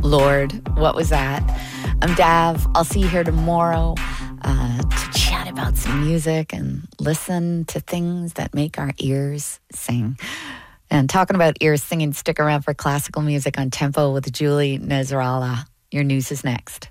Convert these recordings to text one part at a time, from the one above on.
Lord, what was that? I'm Dav. I'll see you here tomorrow to chat about some music and listen to things that make our ears sing. And talking about ears singing, stick around for classical music on Tempo with Julie Nasrallah. Your news is next.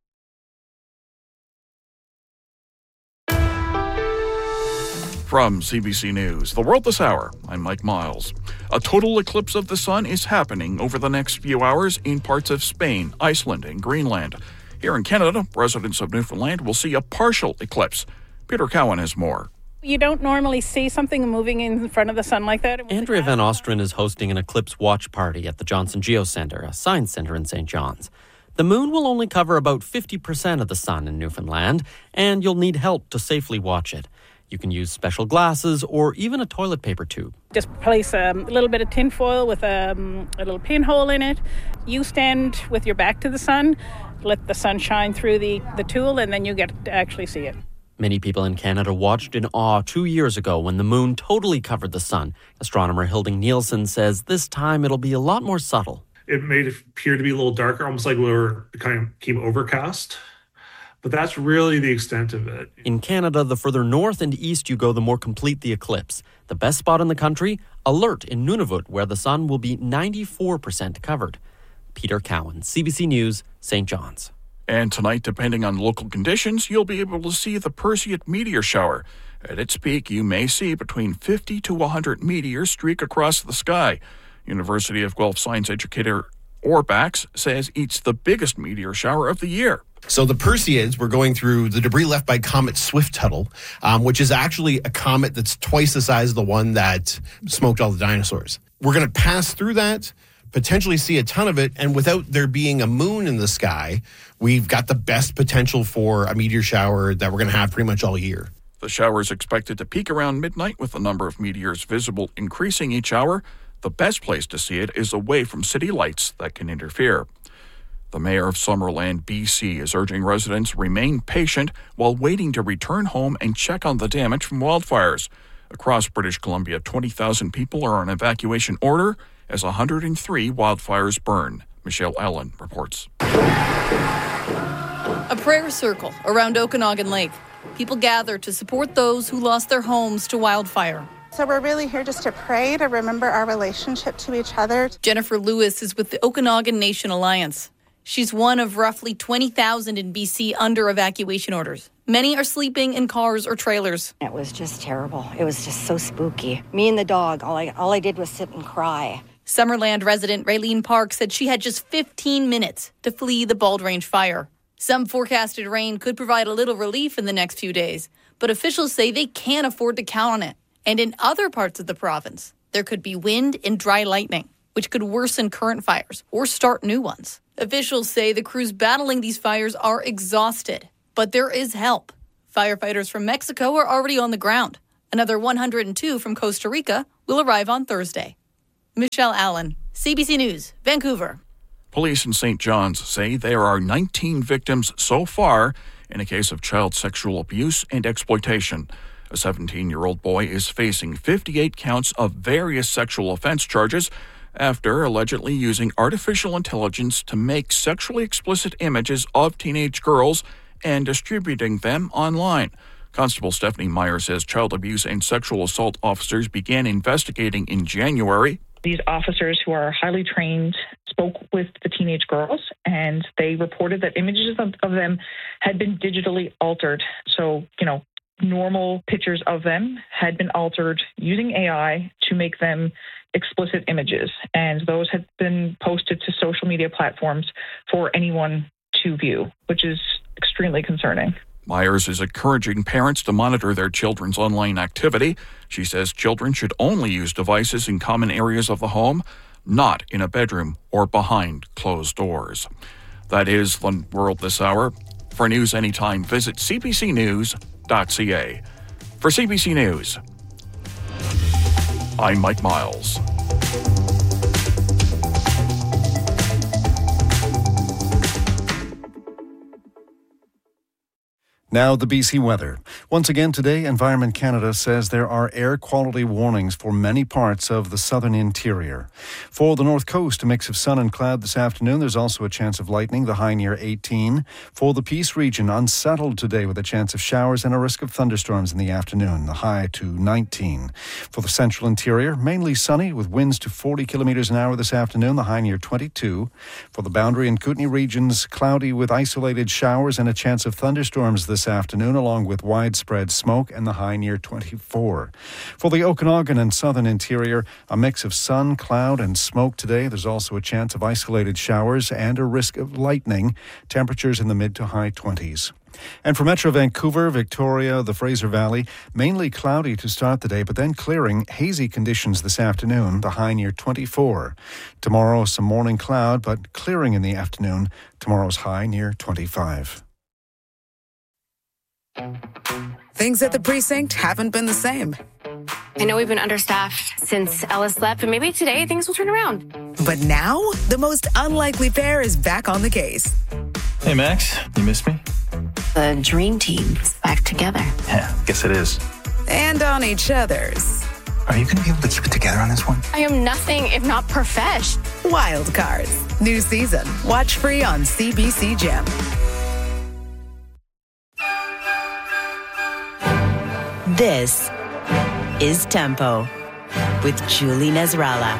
From CBC News, The World This Hour, I'm Mike Miles. A total eclipse of the sun is happening over the next few hours in parts of Spain, Iceland, and Greenland. Here in Canada, residents of Newfoundland will see a partial eclipse. Peter Cowan has more. You don't normally see something moving in front of the sun like that. Andrea Van Ostren is hosting an eclipse watch party at the Johnson Geocenter, a science center in St. John's. The moon will only cover about 50% of the sun in Newfoundland, and you'll need help to safely watch it. You can use special glasses or even a toilet paper tube. Just place a little bit of tin foil with a little pinhole in it. You stand with your back to the sun, let the sun shine through the tool, and then you get to actually see it. Many people in Canada watched in awe 2 years ago when the moon totally covered the sun. Astronomer Hilding Nielsen says this time it'll be a lot more subtle. It made it appear to be a little darker, almost like it kind of became overcast. But that's really the extent of it. In Canada, the further north and east you go, the more complete the eclipse. The best spot in the country, Alert in Nunavut, where the sun will be 94% covered. Peter Cowan, CBC News, St. John's. And tonight, depending on local conditions, you'll be able to see the Perseid meteor shower. At its peak, you may see between 50 to 100 meteors streak across the sky. University of Guelph science educator Orbax says it's the biggest meteor shower of the year. So the Perseids were going through the debris left by Comet Swift-Tuttle, which is actually a comet that's twice the size of the one that smoked all the dinosaurs. We're going to pass through that, potentially see a ton of it, and without there being a moon in the sky, we've got the best potential for a meteor shower that we're going to have pretty much all year. The shower is expected to peak around midnight, with the number of meteors visible increasing each hour. The best place to see it is away from city lights that can interfere. The mayor of Summerland, BC, is urging residents remain patient while waiting to return home and check on the damage from wildfires. Across British Columbia, 20,000 people are on evacuation order as 103 wildfires burn. Michelle Allen reports. A prayer circle around Okanagan Lake. People gather to support those who lost their homes to wildfire. So we're really here just to pray, to remember our relationship to each other. Jennifer Lewis is with the Okanagan Nation Alliance. She's one of roughly 20,000 in BC under evacuation orders. Many are sleeping in cars or trailers. It was just terrible. It was just so spooky. Me and the dog, all I did was sit and cry. Summerland resident Raylene Park said she had just 15 minutes to flee the Bald Range fire. Some forecasted rain could provide a little relief in the next few days, but officials say they can't afford to count on it. And in other parts of the province, there could be wind and dry lightning, which could worsen current fires or start new ones. Officials say the crews battling these fires are exhausted, but there is help. Firefighters from Mexico are already on the ground. Another 102 from Costa Rica will arrive on Thursday. Michelle Allen, CBC News, Vancouver. Police in St. John's say there are 19 victims so far in a case of child sexual abuse and exploitation. A 17-year-old boy is facing 58 counts of various sexual offense charges after allegedly using artificial intelligence to make sexually explicit images of teenage girls and distributing them online. Constable Stephanie Meyer says child abuse and sexual assault officers began investigating in January. These officers, who are highly trained, spoke with the teenage girls, and they reported that images of them had been digitally altered. So, normal pictures of them had been altered using AI to make them explicit images, and those had been posted to social media platforms for anyone to view, which is extremely concerning. Myers is encouraging parents to monitor their children's online activity. She says children should only use devices in common areas of the home, not in a bedroom or behind closed doors. That is the World This Hour. For news anytime, visit cbcnews.ca. For CBC News, I'm Mike Miles. Now the BC weather. Once again today, Environment Canada says there are air quality warnings for many parts of the southern interior. For the north coast, a mix of sun and cloud this afternoon. There's also a chance of lightning, the high near 18. For the Peace region, unsettled today with a chance of showers and a risk of thunderstorms in the afternoon, the high to 19. For the central interior, mainly sunny with winds to 40 kilometres an hour this afternoon, the high near 22. For the Boundary and Kootenay regions, cloudy with isolated showers and a chance of thunderstorms this afternoon, along with widespread smoke and the high near 24. For the Okanagan and southern interior, a mix of sun, cloud and smoke today. There's also a chance of isolated showers and a risk of lightning. Temperatures in the mid to high 20s. And for Metro Vancouver, Victoria, the Fraser Valley, mainly cloudy to start the day, but then clearing, hazy conditions this afternoon, the high near 24. Tomorrow, some morning cloud, but clearing in the afternoon. Tomorrow's high near 25. Things at the precinct haven't been the same. I know we've been understaffed since Ellis left, but maybe today things will turn around. But now, the most unlikely pair is back on the case. Hey, Max, you missed me? The dream team is back together. Yeah, guess it is. And on each other's. Are you going to be able to keep it together on this one? I am nothing if not profesh. Wild Cards. New season. Watch free on CBC Gem. This is Tempo with Julie Nasrallah.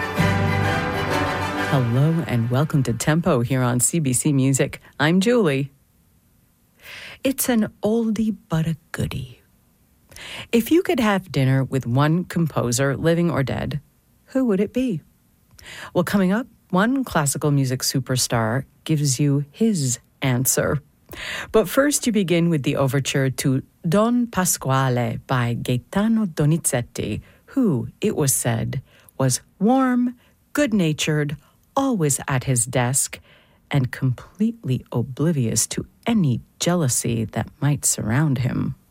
Hello and welcome to Tempo here on CBC Music. I'm Julie. It's an oldie but a goodie. If you could have dinner with one composer, living or dead, who would it be? Well, coming up, one classical music superstar gives you his answer. But first you begin with the overture to Don Pasquale by Gaetano Donizetti, who, it was said, was warm, good-natured, always at his desk, and completely oblivious to any jealousy that might surround him.